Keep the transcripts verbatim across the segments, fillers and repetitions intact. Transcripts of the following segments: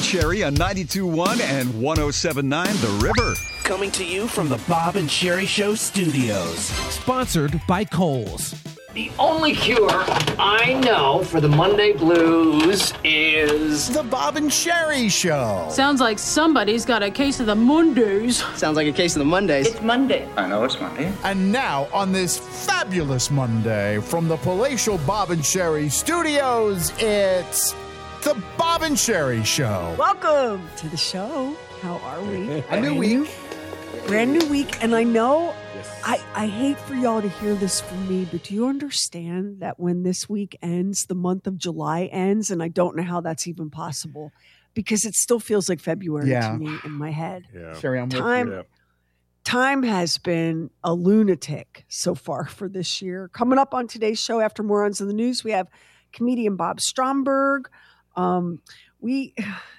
Sherry on ninety-two point one and one oh seven point nine The River. Coming to you from the Bob and Sherry Show studios. Sponsored by Kohl's. The only cure I know for the Monday blues is... The Bob and Sherry Show. Sounds like somebody's got a case of the Mondays. Sounds like a case of the Mondays. It's Monday. I know it's Monday. And now, on this fabulous Monday, from the palatial Bob and Sherry studios, it's the Bob and Sherry Show. Welcome to the show. How are we? A new week. Brand new week. And I know I, I hate for y'all to hear this from me, but do you understand that when this week ends, the month of July ends? And I don't know how that's even possible because it still feels like February Yeah. to me in my head. Yeah. Sherry, I'm Time, with you. time has been a lunatic so far for this year. Coming up on today's show after Morons in the News, we have comedian Bob Stromberg. Um, we,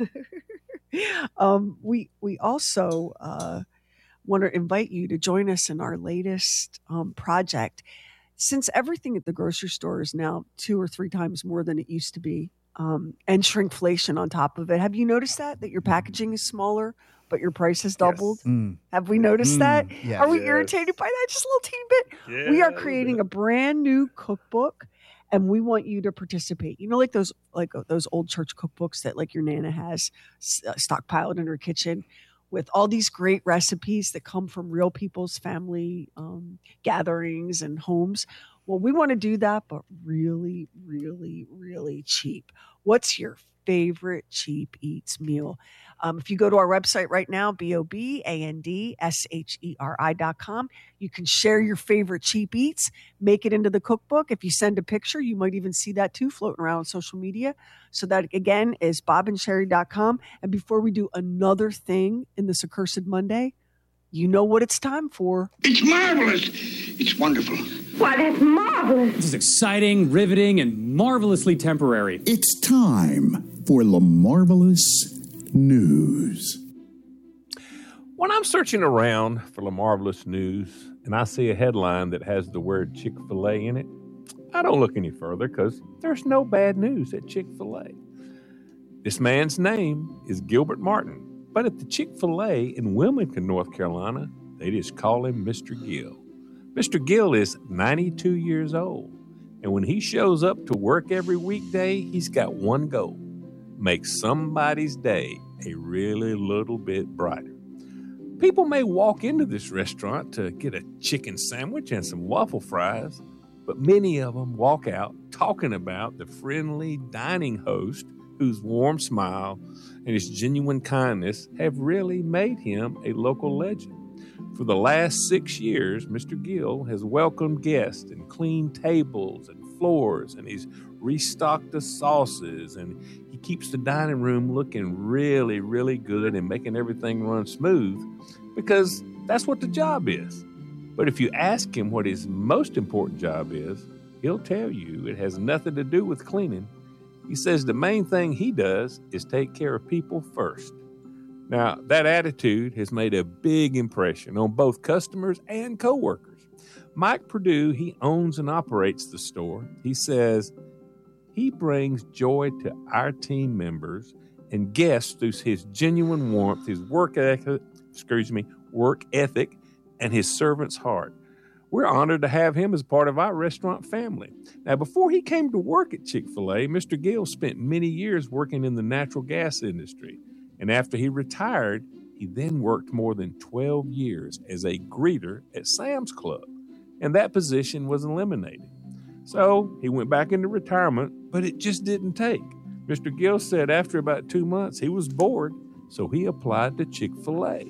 um, we, we also, uh, want to invite you to join us in our latest um, project. Since everything at the grocery store is now two or three times more than it used to be, um, and shrinkflation on top of it, have you noticed that, that your packaging is smaller, but your price has doubled? Yes. Mm. Have we noticed Mm. that? Yes. Are we Yes. irritated by that just a little teeny bit? Yeah, we are creating a brand new cookbook, and we want you to participate. You know, like those like those old church cookbooks that like your Nana has uh, stockpiled in her kitchen, with all these great recipes that come from real people's family um, gatherings and homes. Well, we want to do that, but really, really, really cheap. What's your favorite cheap eats meal? Um, if you go to our website right now, B O B A N D S H E R I dot com, you can share your favorite cheap eats, make it into the cookbook. If you send a picture, you might even see that too floating around on social media. So that, again, is bob and sherry dot com. And before we do another thing in this accursed Monday, you know what it's time for. It's marvelous. It's wonderful. Why, that's marvelous. This is exciting, riveting, and marvelously temporary. It's time for the Marvelous News. When I'm searching around for the Marvelous News and I see a headline that has the word Chick-fil-A in it, I don't look any further because there's no bad news at Chick-fil-A. This man's name is Gilbert Martin, but at the Chick-fil-A in Wilmington, North Carolina, they just call him Mister Gill. Mister Gill is ninety-two years old, and when he shows up to work every weekday, he's got one goal: make somebody's day a really little bit brighter. People may walk into this restaurant to get a chicken sandwich and some waffle fries, but many of them walk out talking about the friendly dining host whose warm smile and his genuine kindness have really made him a local legend. For the last six years, Mister Gill has welcomed guests and cleaned tables and floors, and he's restocked the sauces, and he keeps the dining room looking really, really good and making everything run smooth because that's what the job is. But if you ask him what his most important job is, he'll tell you it has nothing to do with cleaning. He says the main thing he does is take care of people first. Now, that attitude has made a big impression on both customers and coworkers. Mike Perdue, he owns and operates the store. He says he brings joy to our team members and guests through his genuine warmth, his work ethic, excuse me, work ethic, and his servant's heart. We're honored to have him as part of our restaurant family. Now, before he came to work at Chick-fil-A, Mister Gill spent many years working in the natural gas industry. And after he retired, he then worked more than twelve years as a greeter at Sam's Club. And that position was eliminated. So he went back into retirement, but it just didn't take. Mister Gill said after about two months, he was bored, so he applied to Chick-fil-A.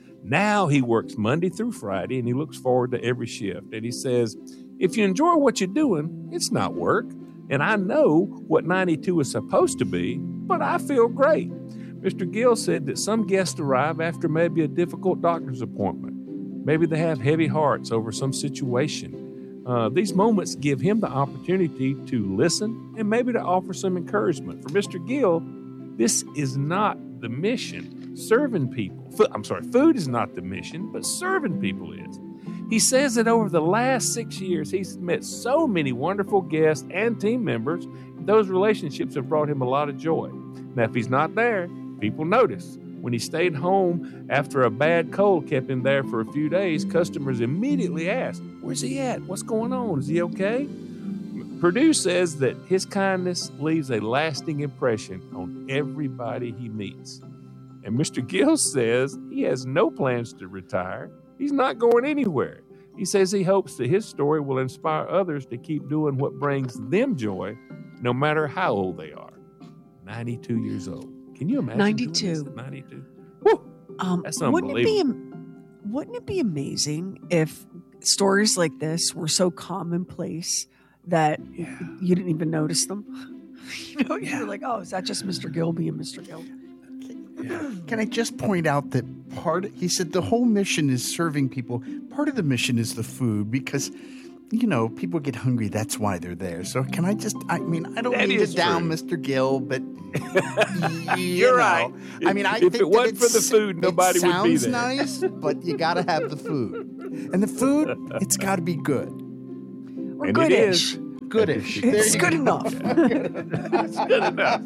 Now he works Monday through Friday, and he looks forward to every shift. And he says, if you enjoy what you're doing, it's not work. And I know what ninety-two is supposed to be, but I feel great. Mister Gill said that some guests arrive after maybe a difficult doctor's appointment. Maybe they have heavy hearts over some situation. Uh, these moments give him the opportunity to listen and maybe to offer some encouragement. For Mister Gill, this is not the mission. Serving people, food, I'm sorry, food is not the mission, but serving people is. He says that over the last six years, he's met so many wonderful guests and team members. Those relationships have brought him a lot of joy. Now, if he's not there, People noticed. When he stayed home after a bad cold kept him there for a few days, customers immediately asked, "Where's he at? What's going on? Is he okay?" Perdue says that his kindness leaves a lasting impression on everybody he meets. And Mister Gill says he has no plans to retire. He's not going anywhere. He says he hopes that his story will inspire others to keep doing what brings them joy, no matter how old they are. ninety-two years old. Can you imagine? ninety-two. ninety-two. Woo! Um, That's wouldn't it be unbelievable. Wouldn't it be amazing if stories like this were so commonplace that Yeah. you didn't even notice them? You know, you're like, oh, is that just Mister Gill being Mister Gill? Can I just point out that part, he said the whole mission is serving people. Part of the mission is the food because, you know, people get hungry. That's why they're there. So can I just, I mean, I don't That mean to is down true. Mister Gill, but you You're know, right. I mean, I If think it that wasn't for the it's- food, nobody it would be sounds there. nice, but you got to have the food. And the food, it's got to be good. Or And it goodish. is. Goodish. There It's you good go. enough. It's good enough.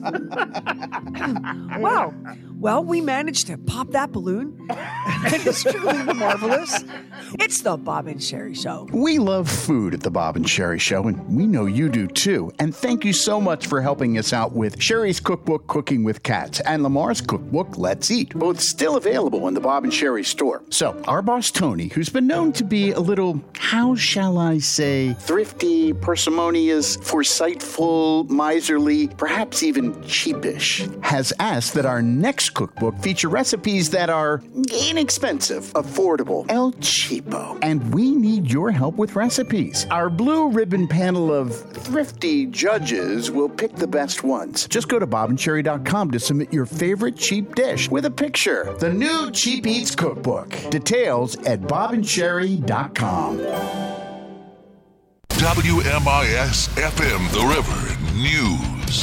Wow. Well, we managed to pop that balloon. It is truly the marvelous. It's the Bob and Sherry Show. We love food at the Bob and Sherry Show, and we know you do too. And thank you so much for helping us out with Sherry's cookbook, Cooking with Cats, and Lamar's cookbook, Let's Eat, both still available in the Bob and Sherry store. So, our boss Tony, who's been known to be a little, how shall I say, thrifty, parsimonious, foresightful, miserly, perhaps even cheapish, has asked that our next cookbook feature recipes that are inexpensive, affordable, El Cheapo. And we need your help with recipes. Our blue ribbon panel of thrifty judges will pick the best ones. Just go to bob and sherry dot com to submit your favorite cheap dish with a picture. The new Cheap Eats Cookbook. Details at bob and sherry dot com. W M I S F M The River News.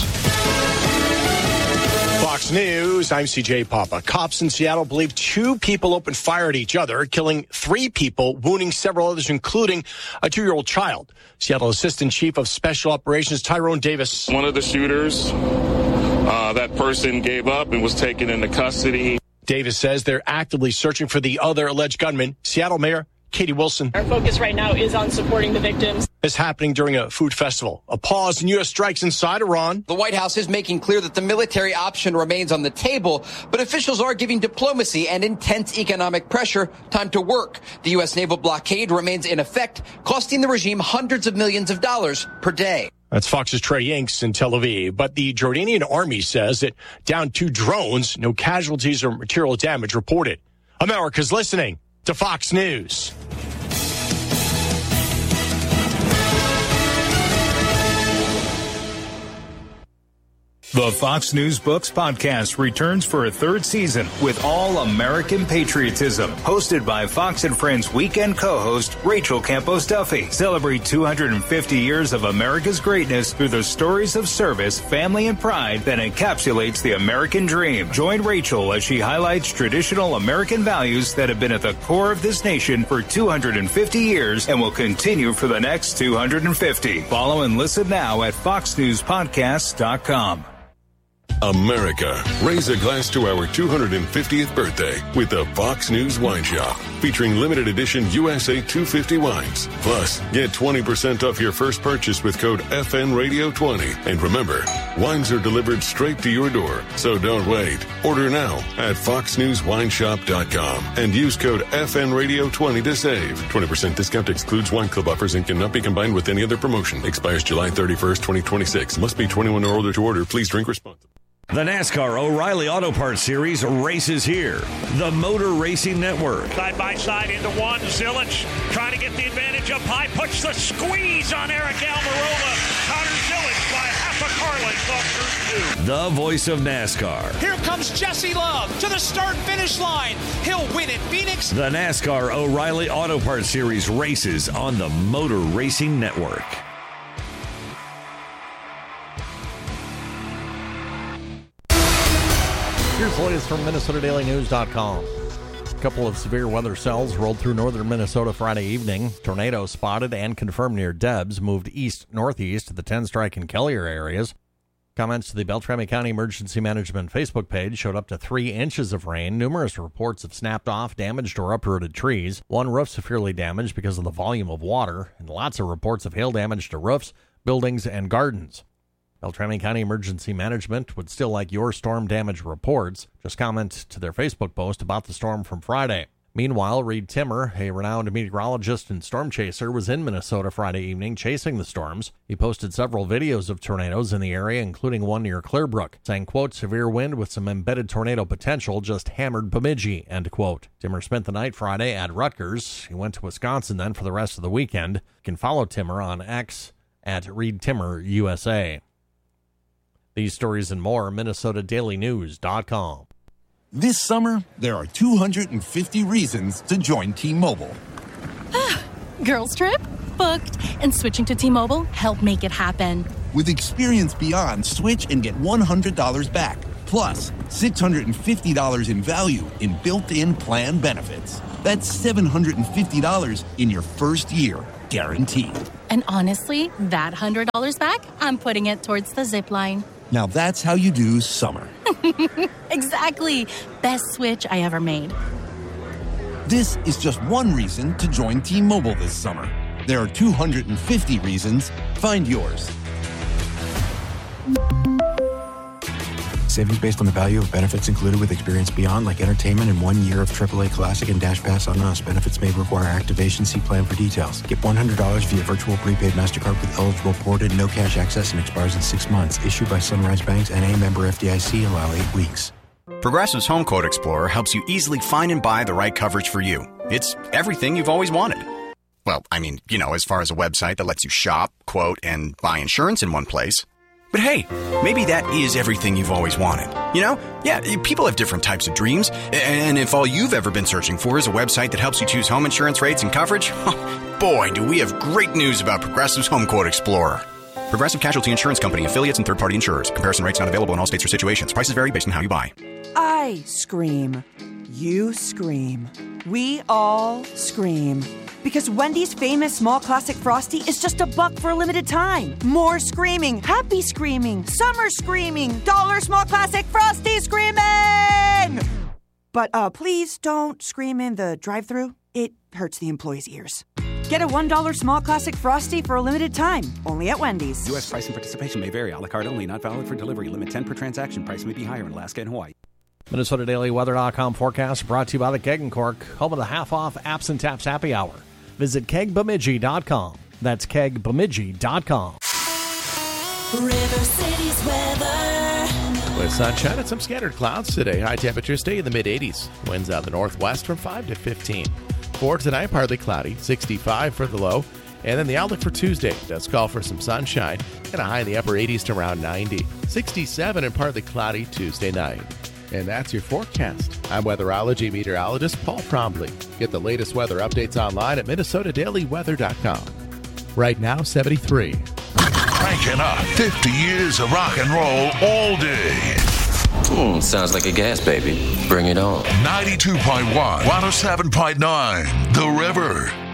Fox News, I'm C J Papa. Cops in Seattle believe two people opened fire at each other, killing three people, wounding several others, including a two-year-old child. Seattle Assistant Chief of Special Operations Tyrone Davis. One of the shooters, uh, that person gave up and was taken into custody. Davis says they're actively searching for the other alleged gunman. Seattle Mayor Katie Wilson. Our focus right now is on supporting the victims. This happening during a food festival. A pause in U S strikes inside Iran. The White House is making clear that the military option remains on the table, but officials are giving diplomacy and intense economic pressure time to work. The U S naval blockade remains in effect, costing the regime hundreds of millions of dollars per day. That's Fox's Trey Inks in Tel Aviv. But the Jordanian army says it downed two drones. No casualties or material damage reported. America's listening to Fox News. The Fox News Books podcast returns for a third season with all American patriotism. Hosted by Fox and Friends weekend co-host Rachel Campos Duffy. Celebrate two hundred fifty years of America's greatness through the stories of service, family, and pride that encapsulates the American dream. Join Rachel as she highlights traditional American values that have been at the core of this nation for two hundred fifty years and will continue for the next two hundred fifty. Follow and listen now at fox news podcasts dot com. America, raise a glass to our two hundred fiftieth birthday with the Fox News Wine Shop, featuring limited edition U S A two fifty wines. Plus, get twenty percent off your first purchase with code F N Radio twenty. And remember, wines are delivered straight to your door, so don't wait. Order now at fox news wine shop dot com and use code F N Radio twenty to save. twenty percent discount excludes wine club offers and cannot be combined with any other promotion. Expires July thirty-first, twenty twenty-six. Must be twenty-one or older to order. Please drink responsibly. The NASCAR O'Reilly Auto Parts Series races here. The Motor Racing Network. Side by side into one. Zilich trying to get the advantage up high. Puts the squeeze on Eric Almirola. Connor Zilich by half a car length off turn two. The voice of NASCAR. Here comes Jesse Love to the start-finish line. He'll win at Phoenix. The NASCAR O'Reilly Auto Parts Series races on the Motor Racing Network. Here's the latest from Minnesota Daily News dot com. A couple of severe weather cells rolled through northern Minnesota Friday evening. Tornadoes spotted and confirmed near Debs moved east-northeast to the ten Strike and Kellier areas. Comments to the Beltrami County Emergency Management Facebook page showed up to three inches of rain, numerous reports of snapped off, damaged, or uprooted trees, one roof severely damaged because of the volume of water, and lots of reports of hail damage to roofs, buildings, and gardens. Beltrami County Emergency Management would still like your storm damage reports. Just comment to their Facebook post about the storm from Friday. Meanwhile, Reed Timmer, a renowned meteorologist and storm chaser, was in Minnesota Friday evening chasing the storms. He posted several videos of tornadoes in the area, including one near Clearbrook, saying, quote, severe wind with some embedded tornado potential just hammered Bemidji, end quote. Timmer spent the night Friday at Rutgers. He went to Wisconsin then for the rest of the weekend. You can follow Timmer on X at Reed Timmer U S A. These stories and more, Minnesota Daily News dot com. This summer, there are two hundred fifty reasons to join T-Mobile. Girls trip? Booked. And switching to T-Mobile helped make it happen. With Experience Beyond, switch and get one hundred dollars back. Plus, six hundred fifty dollars in value in built-in plan benefits. That's seven hundred fifty dollars in your first year, guaranteed. And honestly, that one hundred dollars back, I'm putting it towards the zip line. Now that's how you do summer. Exactly. Best switch I ever made. This is just one reason to join T-Mobile this summer. There are two hundred fifty reasons. Find yours. Savings based on the value of benefits included with Experience Beyond, like entertainment and one year of triple A Classic and Dash Pass on us. Benefits may require activation. See plan for details. Get one hundred dollars via virtual prepaid MasterCard with eligible ported, no cash access, and expires in six months. Issued by Sunrise Banks, N A member F D I C. Allow eight weeks. Progressive's Home Quote Explorer helps you easily find and buy the right coverage for you. It's everything you've always wanted. Well, I mean, you know, as far as a website that lets you shop, quote, and buy insurance in one place. But hey, maybe that is everything you've always wanted. You know? Yeah, people have different types of dreams. And if all you've ever been searching for is a website that helps you choose home insurance rates and coverage, boy, do we have great news about Progressive's Home Quote Explorer. Progressive Casualty Insurance Company, affiliates, and third-party insurers. Comparison rates not available in all states or situations. Prices vary based on how you buy. I scream. You scream. We all scream. Because Wendy's famous small classic Frosty is just a buck for a limited time. More screaming, happy screaming, summer screaming, dollar small classic Frosty screaming! But uh, please don't scream in the drive-thru. It hurts the employees' ears. Get a one dollar small classic Frosty for a limited time, only at Wendy's. U S price and participation may vary. A la carte only, not valid for delivery. Limit ten per transaction. Price may be higher in Alaska and Hawaii. Minnesota Daily Weather dot com forecast brought to you by the Keg and Cork, home of the half-off Apps and Taps Happy Hour. Visit keg bemidji dot com. That's keg bemidji dot com. River City's weather. With sunshine and some scattered clouds today. High temperatures stay in the mid-eighties. Winds out the northwest from five to fifteen. For tonight, partly cloudy, sixty-five for the low. And then the outlook for Tuesday does call for some sunshine and a high in the upper eighties to around ninety. sixty-seven and partly cloudy Tuesday night. And that's your forecast. I'm weatherology meteorologist Paul Prombly. Get the latest weather updates online at minnesota daily weather dot com. Right now, seventy-three. Cranking up fifty years of rock and roll all day. Mm, sounds like a gas baby. Bring it on. ninety-two point one, one oh seven point nine, The River.